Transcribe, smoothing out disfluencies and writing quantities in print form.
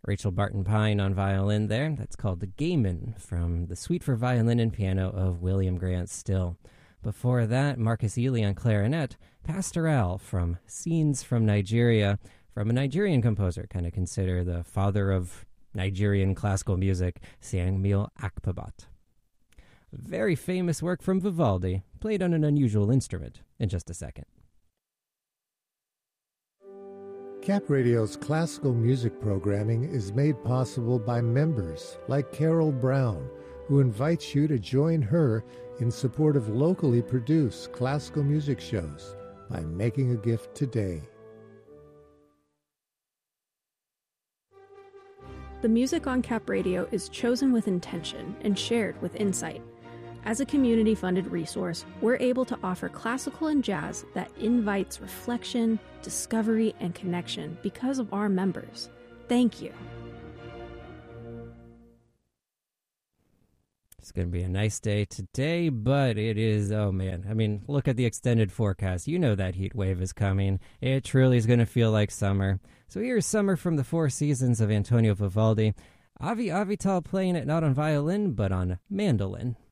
Rachel Barton Pine on violin there. That's called the Gaiman from the Suite for Violin and Piano of William Grant Still. Before that, Marcus Ely on clarinet, Pastoral from Scenes from Nigeria, from a Nigerian composer, kind of consider the father of Nigerian classical music, Samuel Akpabat. Very famous work from Vivaldi, played on an unusual instrument, in just a second. Cap Radio's classical music programming is made possible by members like Carol Brown, who invites you to join her in support of locally produced classical music shows by making a gift today. The music on Cap Radio is chosen with intention and shared with insight. As a community-funded resource, we're able to offer classical and jazz that invites reflection, discovery, and connection because of our members. Thank you. It's going to be a nice day today, but it is, oh man. I mean, look at the extended forecast. You know that heat wave is coming. It truly is going to feel like summer. So here's Summer from the Four Seasons of Antonio Vivaldi. Avi Avital playing it not on violin, but on mandolin.